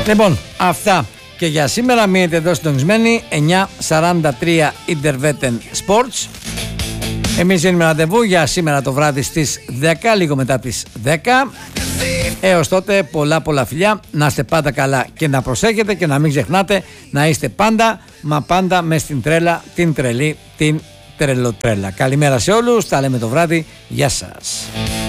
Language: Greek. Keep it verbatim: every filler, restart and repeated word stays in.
Λοιπόν, αυτά και για σήμερα. Μείνετε εδώ συντονισμένοι. εννιά σαράντα τρία Interveten Sports. Εμείς δίνουμε ραντεβού για σήμερα το βράδυ στις δέκα, λίγο μετά τις δέκα. Έως τότε πολλά πολλά φιλιά, να είστε πάντα καλά και να προσέχετε και να μην ξεχνάτε να είστε πάντα, μα πάντα μες στην τρέλα, την τρελή, την τρελοτρέλα. Καλημέρα σε όλους, τα λέμε το βράδυ, γεια σας.